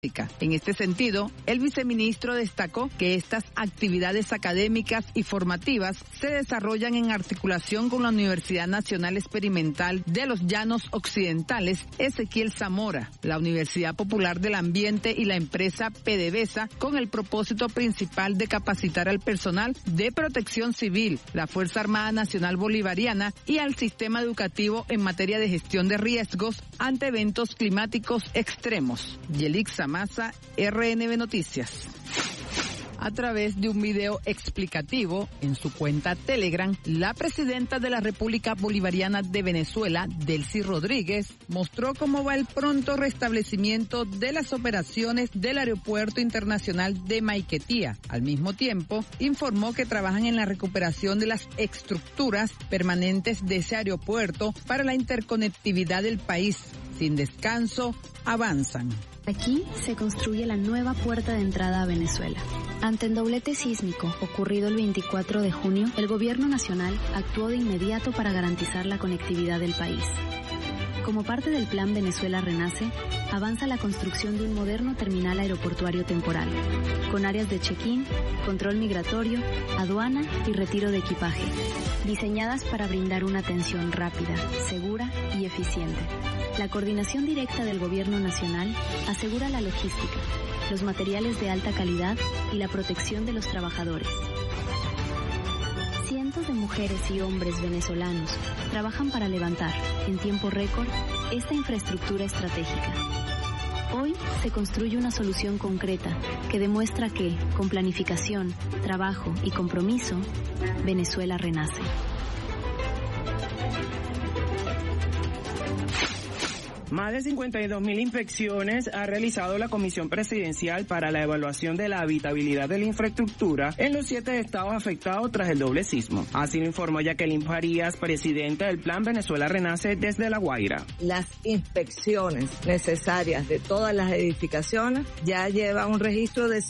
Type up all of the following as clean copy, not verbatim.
En este sentido, el viceministro destacó que estas actividades académicas y formativas se desarrollan en articulación con la Universidad Nacional Experimental de los Llanos Occidentales, Ezequiel Zamora, la Universidad Popular del Ambiente y la empresa PDVSA, con el propósito principal de capacitar al personal de protección civil, la Fuerza Armada Nacional Bolivariana y al sistema educativo en materia de gestión de riesgos ante eventos climáticos extremos. Yelixa Massa, RNB Noticias. A través de un video explicativo en su cuenta Telegram, la presidenta de la República Bolivariana de Venezuela, Delcy Rodríguez, mostró cómo va el pronto restablecimiento de las operaciones del Aeropuerto Internacional de Maiquetía. Al mismo tiempo, informó que trabajan en la recuperación de las estructuras permanentes de ese aeropuerto para la interconectividad del país. Sin descanso, avanzan. Aquí se construye la nueva puerta de entrada a Venezuela. Ante el doblete sísmico ocurrido el 24 de junio, el gobierno nacional actuó de inmediato para garantizar la conectividad del país. Como parte del Plan Venezuela Renace, avanza la construcción de un moderno terminal aeroportuario temporal, con áreas de check-in, control migratorio, aduana y retiro de equipaje, diseñadas para brindar una atención rápida, segura y eficiente. La coordinación directa del Gobierno Nacional asegura la logística, los materiales de alta calidad y la protección de los trabajadores. Cientos de mujeres y hombres venezolanos trabajan para levantar, en tiempo récord, esta infraestructura estratégica. Hoy se construye una solución concreta que demuestra que, con planificación, trabajo y compromiso, Venezuela renace. Más de 52.000 inspecciones ha realizado la Comisión Presidencial para la Evaluación de la Habitabilidad de la Infraestructura en los 7 estados afectados tras el doble sismo. Así lo informó Jacqueline Farías, presidenta del Plan Venezuela Renace desde La Guaira. Las inspecciones necesarias de todas las edificaciones ya lleva un registro de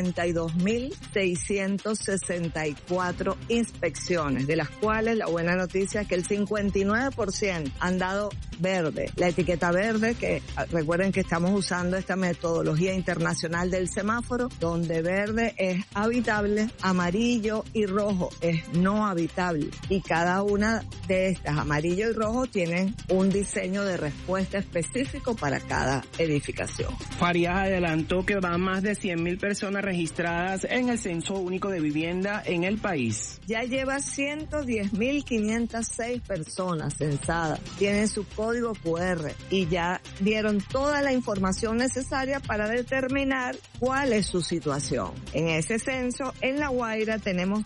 52.664 inspecciones, de las cuales la buena noticia es que el 59% han dado verde. La etiqueta verde, que recuerden que estamos usando esta metodología internacional del semáforo, donde verde es habitable, amarillo y rojo es no habitable. Y cada una de estas, amarillo y rojo, tienen un diseño de respuesta específico para cada edificación. Farías adelantó que van más de 100.000 personas registradas en el Censo Único de Vivienda en el país. Ya lleva 110.506 personas censadas, tienen su código QR y ya dieron toda la información necesaria para determinar cuál es su situación. En ese censo, en La Guaira tenemos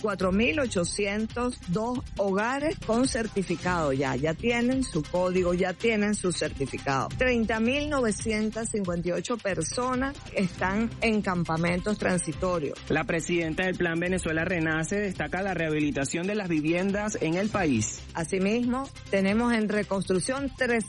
34.802 hogares con certificado ya tienen su código, ya tienen su certificado. 30.958 personas están en campamentos transitorios. La presidenta del Plan Venezuela Renace destaca la rehabilitación de las viviendas en el país. Asimismo, tenemos en reconstrucción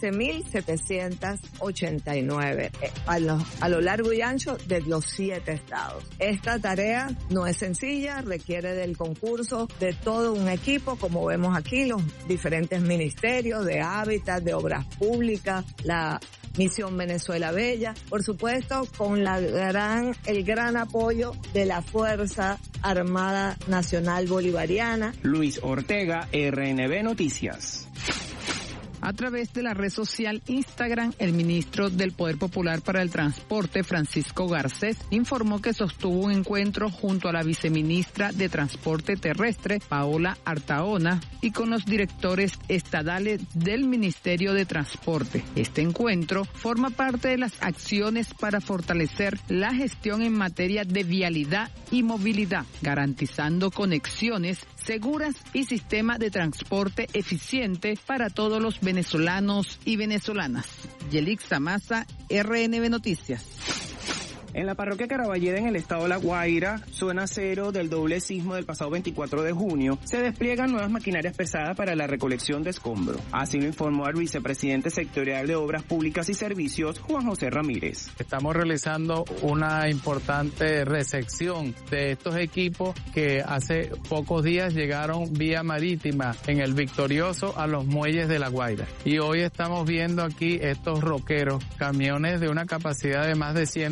13.789 a lo largo y ancho de los 7 estados. Esta tarea no es sencilla, requiere del concurso de todo un equipo, como vemos aquí, los diferentes ministerios de hábitat, de obras públicas, la Misión Venezuela Bella, por supuesto, con el gran apoyo de la Fuerza Armada Nacional Bolivariana. Luis Ortega, RNB Noticias. A través de la red social Instagram, el ministro del Poder Popular para el Transporte, Francisco Garcés, informó que sostuvo un encuentro junto a la viceministra de Transporte Terrestre, Paola Artaona, y con los directores estadales del Ministerio de Transporte. Este encuentro forma parte de las acciones para fortalecer la gestión en materia de vialidad y movilidad, garantizando conexiones seguras y sistema de transporte eficiente para todos los venezolanos y venezolanas. Yelixa Massa, RNB Noticias. En la parroquia Caraballeda, en el estado de La Guaira, zona cero del doble sismo del pasado 24 de junio, se despliegan nuevas maquinarias pesadas para la recolección de escombros. Así lo informó el vicepresidente sectorial de Obras Públicas y Servicios, Juan José Ramírez. Estamos realizando una importante recepción de estos equipos que hace pocos días llegaron vía marítima en el Victorioso a los muelles de La Guaira. Y hoy estamos viendo aquí estos roqueros, camiones de una capacidad de más de 100